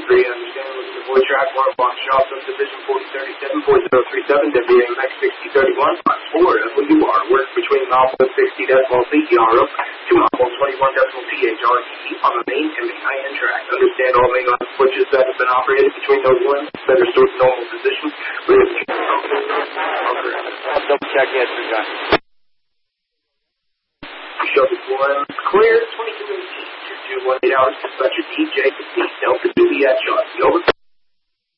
understand. Looking for track, water box shop, subdivision 4037, 4037, WMX 6031, box 4, WR, work between mile 60 decimal CER to mile 21 decimal THRT on the main and main track. Understand all main line switches that have been operated between those lines that are stored in normal position. Double check, yes, we got it. Show this one clear, 22 minutes, 2218 hours, dispatcher DJ, Delta Juliet, Chauncey, over.